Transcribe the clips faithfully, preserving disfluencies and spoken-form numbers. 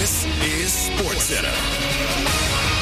This is SportsCenter.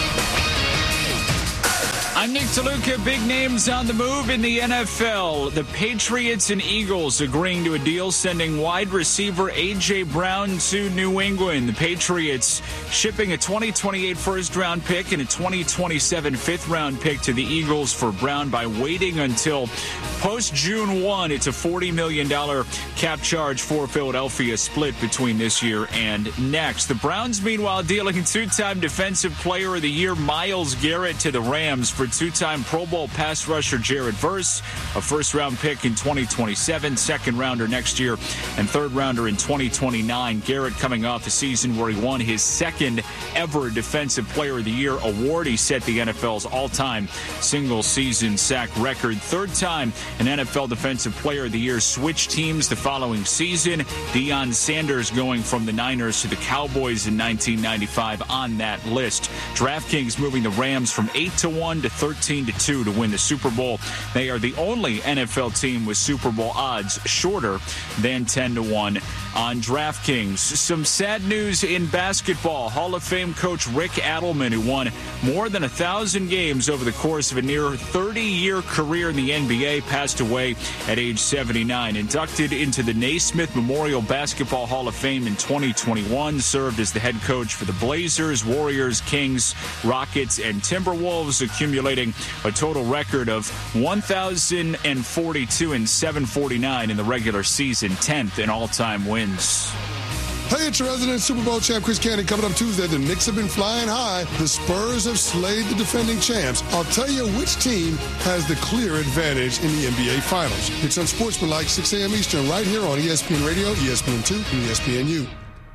I'm Nick DeLuca. Big names on the move in the N F L. The Patriots and Eagles agreeing to a deal sending wide receiver A J. Brown to New England. The Patriots shipping a twenty twenty-eight first-round pick and a twenty twenty-seven fifth-round pick to the Eagles for Brown by waiting until post-June first. It's a forty million dollars cap charge for Philadelphia, split between this year and next. The Browns, meanwhile, dealing two-time Defensive Player of the Year Myles Garrett to the Rams for two-time Pro Bowl pass rusher Jared Verse, a first-round pick in twenty twenty-seven, second-rounder next year, and third-rounder in twenty twenty-nine. Garrett coming off a season where he won his second-ever Defensive Player of the Year award. He set the N F L's all-time single-season sack record. Third time an N F L Defensive Player of the Year switched teams the following season. Deion Sanders going from the Niners to the Cowboys in nineteen ninety-five on that list. DraftKings moving the Rams from eight to one to thirteen to two to win the Super Bowl. They are the only N F L team with Super Bowl odds shorter than ten to one on DraftKings. Some sad news in basketball. Hall of Fame coach Rick Adelman, who won more than a thousand games over the course of a near thirty-year career in the N B A, passed away at age seventy-nine. Inducted into the Naismith Memorial Basketball Hall of Fame in twenty twenty-one, served as the head coach for the Blazers, Warriors, Kings, Rockets, and Timberwolves, accumulating a total record of one thousand forty-two and seven forty-nine in the regular season, tenth in all-time wins. Hey, it's your resident Super Bowl champ, Chris Candy. Coming up Tuesday, the Knicks have been flying high. The Spurs have slayed the defending champs. I'll tell you which team has the clear advantage in the N B A Finals. It's Unsportsmanlike, six a.m. Eastern, right here on E S P N Radio, E S P N two, and E S P N U.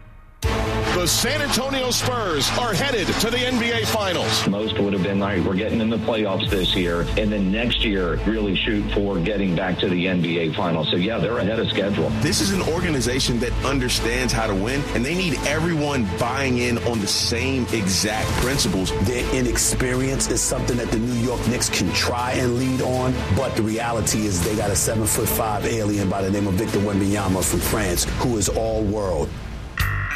The San Antonio Spurs are headed to the N B A Finals. Most would have been like, we're getting in the playoffs this year, and then next year really shoot for getting back to the N B A Finals. So, yeah, they're ahead of schedule. This is an organization that understands how to win, and they need everyone buying in on the same exact principles. Their inexperience is something that the New York Knicks can try and lead on, but the reality is they got a seven foot five alien by the name of Victor Wembanyama from France, who is all world.